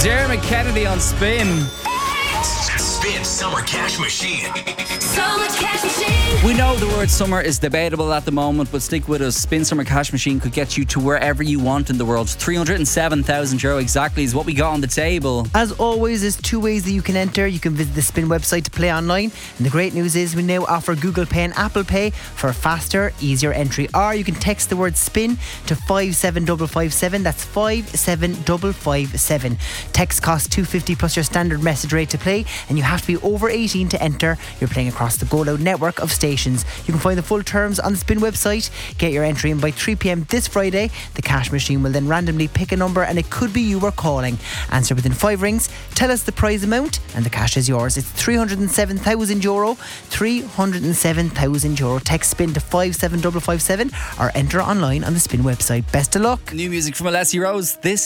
Dermot Kennedy on Spin. Spin Summer Cash Machine. Summer Cash Machine. We know the word summer is debatable at the moment, but stick with us. Spin Summer Cash Machine could get you to wherever you want in the world. 307,000 euro exactly is what we got on the table. As always, there's two ways that you can enter. You can visit the Spin website to play online, and the great news is we now offer Google Pay and Apple Pay for a faster, easier entry. Or you can text the word SPIN to 57557. That's 57557. Text costs $2.50 plus your standard message rate to play, and you have to be over 18 to enter. You're playing across the Go Loud network of stations. You can find the full terms on the Spin website. Get your entry in by 3 p.m. this Friday. The cash machine will then randomly pick a number, and it could be you we're calling. Answer within 5 rings, tell us the prize amount, and the cash is yours. It's 307,000 euro. 307,000 euro. Text SPIN to 57557 or enter online on the Spin website. Best of luck. New music from Alessia Rose. This